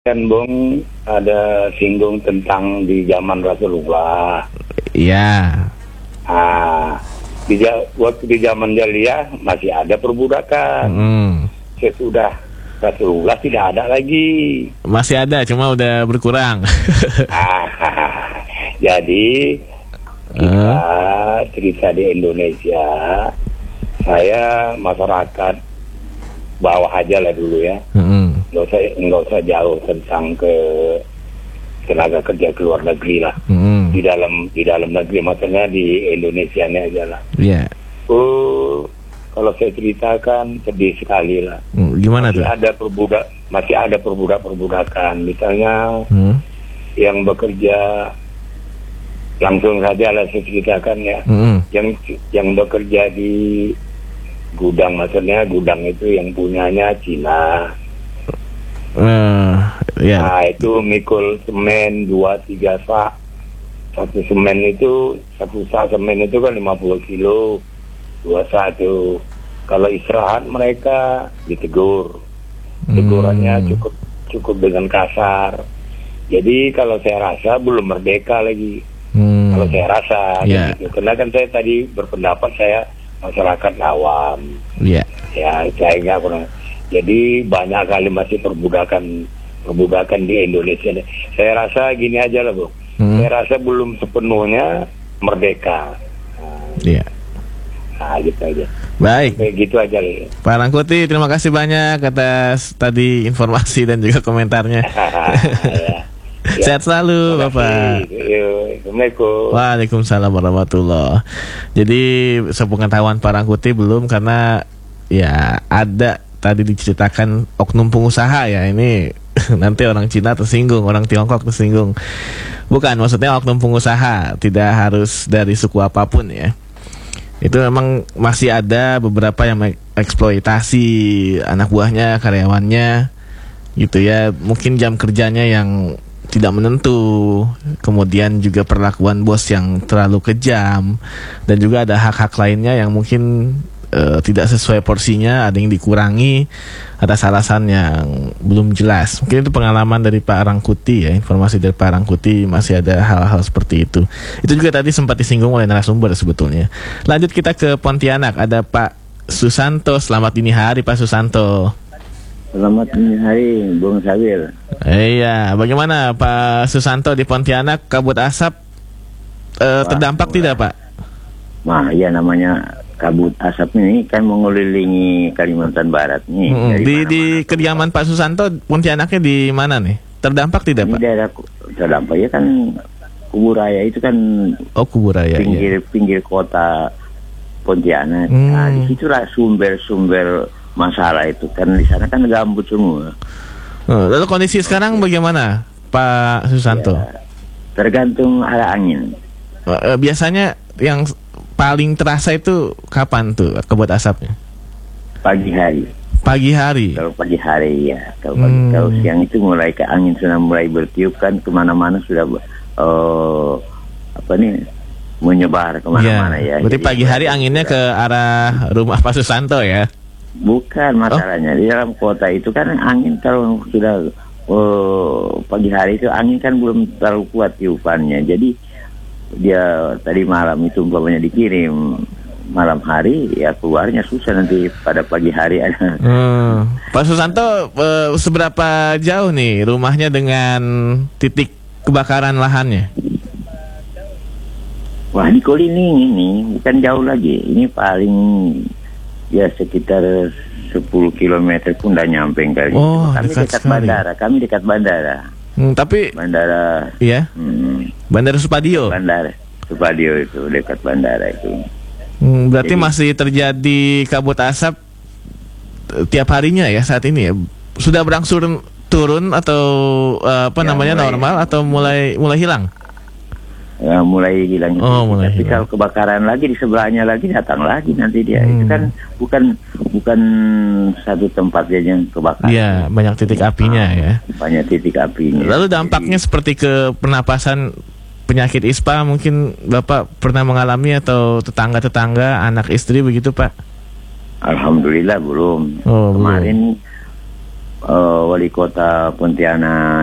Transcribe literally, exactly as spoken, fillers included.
Kan Bung ada singgung tentang di zaman Rasulullah. Iya. Ah, di waktu di zaman Jahiliyah masih ada perbudakan. Mm. Sesudah Rasulullah tidak ada lagi. Masih ada, cuma udah berkurang. ah, jadi kita uh. cerita di Indonesia. Saya masyarakat bawah aja lah dulu ya. Mm. Nggak usah, nggak usah jauh tentang ke tenaga kerja ke luar negeri lah. Mm. Di dalam di dalam negeri, maksudnya di Indonesia ini aja lah. Iya. Yeah. Oh, kalau saya ceritakan sedih sekali lah. Mm, gimana masih tuh? Ada perbudak, masih ada perbudak-perbudakan. Misalnya mm. yang bekerja, langsung saja lah saya ceritakan ya. Mm. Yang yang bekerja di gudang, maksudnya gudang itu yang punyanya Cina. Uh, yeah. Nah itu mikul semen dua tiga sak. Satu semen itu Satu sak semen itu kan lima puluh kilo. Dua sak itu. Kalau istirahat mereka ditegur. Tegurannya hmm. cukup Cukup dengan kasar. Jadi kalau saya rasa belum merdeka lagi. hmm. Kalau saya rasa yeah. gitu. Karena kan saya tadi berpendapat saya masyarakat awam. yeah. Ya saya nggak pernah. Jadi banyak kali masih perbudakan perbudakan di Indonesia. Saya rasa gini aja lah, Bu. Hmm. Saya rasa belum sepenuhnya merdeka. Iya. Nah, gitu aja. Baik. Kayak gitu aja lah. Pak Rangkuti, terima kasih banyak atas tadi informasi dan juga komentarnya. ya. Ya. Sehat selalu, Bapak. Assalamualaikum. Waalaikumsalam warahmatullahi. Jadi sepengetahuan Pak Rangkuti belum, karena ya ada tadi diceritakan oknum pengusaha ya, ini nanti orang Cina tersinggung, orang Tiongkok tersinggung. Bukan, maksudnya oknum pengusaha, tidak harus dari suku apapun ya. Itu memang masih ada beberapa yang eksploitasi anak buahnya, karyawannya gitu ya. Mungkin jam kerjanya yang tidak menentu, kemudian juga perlakuan bos yang terlalu kejam, dan juga ada hak-hak lainnya yang mungkin Uh, tidak sesuai porsinya, ada yang dikurangi atas alasan yang belum jelas. Mungkin itu pengalaman dari Pak Rangkuti ya, informasi dari Pak Rangkuti, masih ada hal-hal seperti itu. Itu juga tadi sempat disinggung oleh narasumber sebetulnya. Lanjut kita ke Pontianak, ada Pak Susanto. Selamat dini hari Pak Susanto. Selamat dini hari Bung Sabil. Iya, bagaimana Pak Susanto di Pontianak? Kabut asap uh, terdampak Wah, tidak Pak? Wah ya, namanya kabut asap ini kan mengelilingi Kalimantan Barat nih. Hmm, di di kediaman Pak Susanto Pontianaknya di mana nih? Terdampak tidak ini Pak? Daerah terdampak ya kan, Kuburaya itu kan. Oh, Kuburaya. Pinggir iya. pinggir kota Pontianak. Hmm. Nah disitulah sumber-sumber masalah itu, kan di sana kan gambut semua. Oh, lalu kondisi sekarang bagaimana Pak Susanto? Ya, tergantung arah angin. Biasanya yang paling terasa itu kapan tuh kabut asapnya? Pagi hari. Pagi hari. Kalau pagi hari ya. Kalau pagi, hmm. kalau siang itu mulai ke angin sudah mulai bertiup kan, kemana-mana sudah uh, apa nih menyebar kemana-mana ya. ya. Berarti pagi hari anginnya ke arah rumah Pak Susanto ya? Bukan masalahnya, oh. Di dalam kota itu kan angin kalau sudah uh, pagi hari itu angin kan belum terlalu kuat tiupannya. Jadi dia tadi malam itu umpamanya dikirim malam hari, ya keluarnya susah nanti pada pagi hari ada. Hmm. Pak Susanto, e, seberapa jauh nih rumahnya dengan titik kebakaran lahannya? Wah, di Kolining ini bukan jauh lagi, ini paling ya sekitar sepuluh kilometer pun udah nyampe kali. Oh, kami dekat, dekat sekali. bandara, kami dekat bandara. Hmm, tapi bandara, iya, hmm, Bandara Supadio. Bandara Supadio itu dekat bandara itu. Hmm, berarti Jadi, masih terjadi kabut asap tiap harinya ya saat ini ya. Sudah berangsur turun atau uh, apa ya, namanya mulai, normal atau mulai mulai hilang? Ya, mulai hilang. Oh, mulai Tapi hilang. kalau kebakaran lagi di sebelahnya lagi datang lagi nanti dia. Hmm. Itu kan bukan bukan satu tempat saja yang kebakaran. Iya, banyak titik apinya ah, ya. Banyak titik apinya. Lalu dampaknya Jadi, seperti ke pernapasan, penyakit ispa mungkin Bapak pernah mengalami, atau tetangga-tetangga, anak istri begitu Pak? Alhamdulillah belum. Oh, Kemarin belum. uh, wali kota Pontianak